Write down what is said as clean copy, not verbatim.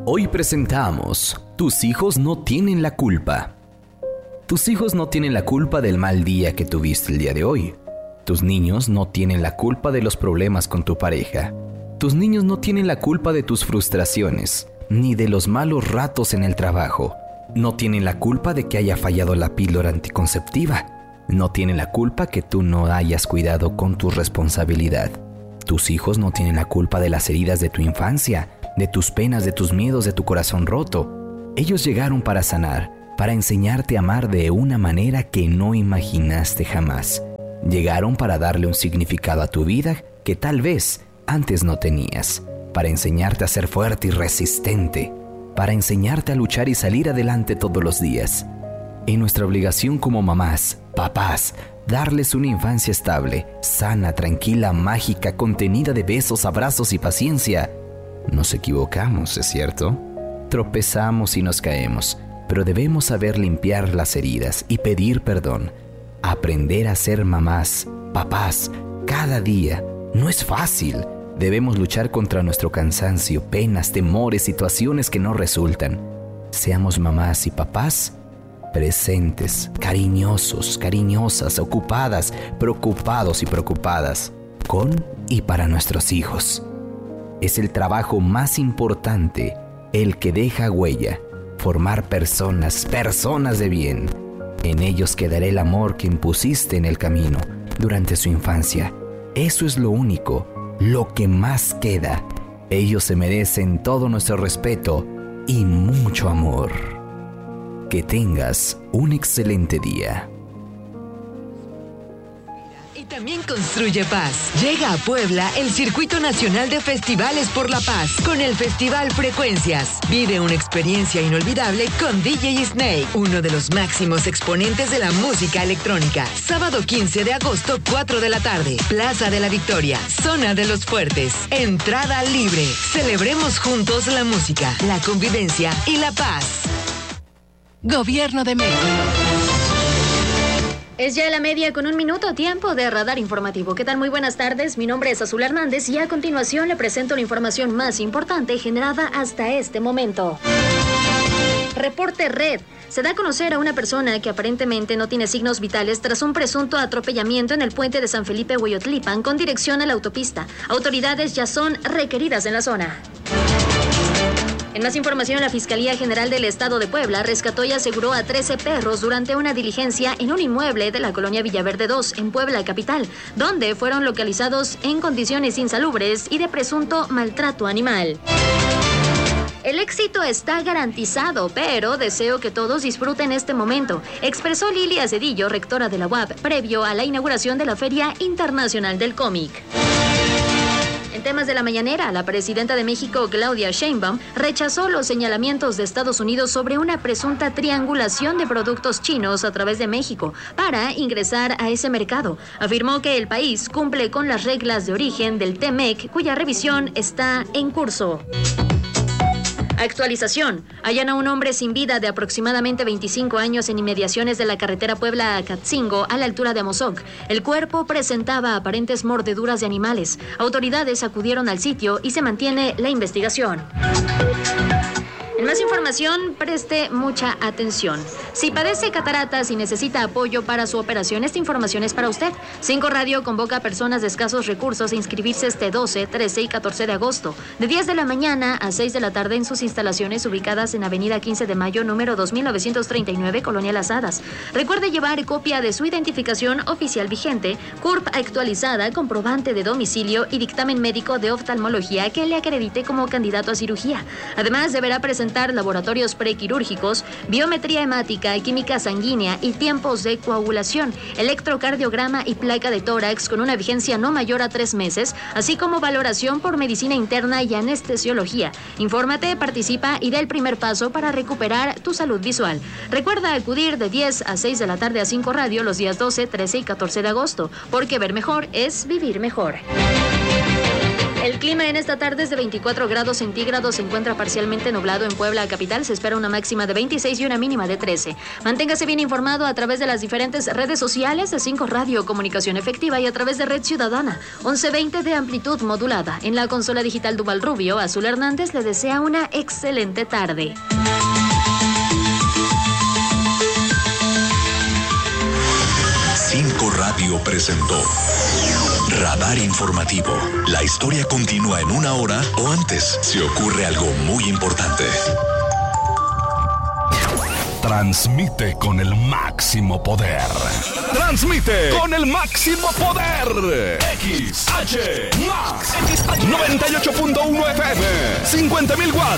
Hoy presentamos Tus hijos no tienen la culpa. Tus hijos no tienen la culpa del mal día que tuviste el día de hoy. Tus niños no tienen la culpa de los problemas con tu pareja. Tus niños no tienen la culpa de tus frustraciones, ni de los malos ratos en el trabajo. No tienen la culpa de que haya fallado la píldora anticonceptiva. No tienen la culpa que tú no hayas cuidado con tu responsabilidad. Tus hijos no tienen la culpa de las heridas de tu infancia, de tus penas, de tus miedos, de tu corazón roto. Ellos llegaron para sanar, para enseñarte a amar de una manera que no imaginaste jamás. Llegaron para darle un significado a tu vida que tal vez antes no tenías, para enseñarte a ser fuerte y resistente, para enseñarte a luchar y salir adelante todos los días. Es nuestra obligación como mamás, papás, darles una infancia estable, sana, tranquila, mágica, contenida de besos, abrazos y paciencia. Nos equivocamos, ¿es cierto? Tropezamos y nos caemos, pero debemos saber limpiar las heridas y pedir perdón. Aprender a ser mamás, papás, cada día. No es fácil. Debemos luchar contra nuestro cansancio, penas, temores, situaciones que no resultan. Seamos mamás y papás presentes, cariñosos, cariñosas, ocupadas, preocupados y preocupadas, con y para nuestros hijos. Es el trabajo más importante, el que deja huella, formar personas de bien. En ellos quedará el amor que impusiste en el camino durante su infancia. Eso es lo único, lo que más queda. Ellos se merecen todo nuestro respeto y mucho amor. Que tengas un excelente día. Y también construye paz. Llega a Puebla el Circuito Nacional de Festivales por la Paz con el Festival Frecuencias. Vive una experiencia inolvidable con DJ Snake, uno de los máximos exponentes de la música electrónica. Sábado 15 de agosto, 4 de la tarde. Plaza de la Victoria, Zona de los Fuertes. Entrada libre. Celebremos juntos la música, la convivencia y la paz. Gobierno de México. Es ya la 1:01, tiempo de radar informativo. ¿Qué tal? Muy buenas tardes, mi nombre es Azul Hernández y a continuación le presento la información más importante generada hasta este momento. Reporte Red. Se da a conocer a una persona que aparentemente no tiene signos vitales tras un presunto atropellamiento en el puente de San Felipe Hueyotlipan con dirección a la autopista. Autoridades ya son requeridas en la zona. En más información, la Fiscalía General del Estado de Puebla rescató y aseguró a 13 perros durante una diligencia en un inmueble de la colonia Villaverde 2, en Puebla capital, donde fueron localizados en condiciones insalubres y de presunto maltrato animal. El éxito está garantizado, pero deseo que todos disfruten este momento, expresó Lilia Cedillo, rectora de la UAP, previo a la inauguración de la Feria Internacional del Cómic. En temas de la mañanera, la presidenta de México, Claudia Sheinbaum, rechazó los señalamientos de Estados Unidos sobre una presunta triangulación de productos chinos a través de México para ingresar a ese mercado. Afirmó que el país cumple con las reglas de origen del TEMEC, cuya revisión está en curso. Actualización. Hallan a un hombre sin vida de aproximadamente 25 años en inmediaciones de la carretera Puebla a Catzingo, a la altura de Amozoc. El cuerpo presentaba aparentes mordeduras de animales. Autoridades acudieron al sitio y se mantiene la investigación. En más información, preste mucha atención. Si padece cataratas y necesita apoyo para su operación, esta información es para usted. 5 Radio convoca a personas de escasos recursos a inscribirse este 12, 13 y 14 de agosto, de 10 de la mañana a 6 de la tarde en sus instalaciones ubicadas en Avenida 15 de Mayo, número 2939, Colonia Las Hadas. Recuerde llevar copia de su identificación oficial vigente, CURP actualizada, comprobante de domicilio y dictamen médico de oftalmología que le acredite como candidato a cirugía. Además, deberá presentar laboratorios prequirúrgicos, biometría hemática, química sanguínea y tiempos de coagulación, electrocardiograma y placa de tórax con una vigencia no mayor a 3 meses, así como valoración por medicina interna y anestesiología. Infórmate, participa y da el primer paso para recuperar tu salud visual. Recuerda acudir de 10 a 6 de la tarde a 5 Radio los días 12, 13 y 14 de agosto, porque ver mejor es vivir mejor. El clima en esta tarde es de 24 grados centígrados, se encuentra parcialmente nublado en Puebla capital, se espera una máxima de 26 y una mínima de 13. Manténgase bien informado a través de las diferentes redes sociales de 5 Radio Comunicación Efectiva y a través de Red Ciudadana, 1120 de amplitud modulada. En la consola digital Duval Rubio, Azul Hernández le desea una excelente tarde. 5 Radio presentó Radar Informativo. La historia continúa en 1 hora o antes si ocurre algo muy importante. Transmite con el máximo poder. Transmite con el máximo poder. XH Max 98.1 FM, 50.000 watts